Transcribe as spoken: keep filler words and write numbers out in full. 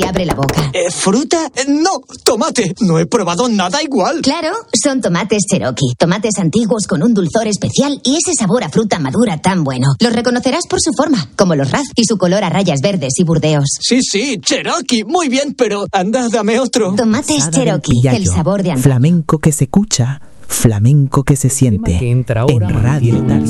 Abre la boca. Eh, ¿Fruta? Eh, no, tomate. No he probado nada igual. Claro, son tomates Cherokee. Tomates antiguos con un dulzor especial y ese sabor a fruta madura tan bueno. Los reconocerás por su forma, como los Raz, y su color a rayas verdes y burdeos. Sí, sí, Cherokee. Muy bien, pero anda, dame otro. Tomates Sada Cherokee, del Pillayo. el sabor de antaño. Flamenco que se escucha, flamenco que se siente. Que entra ahora en Radio Tal.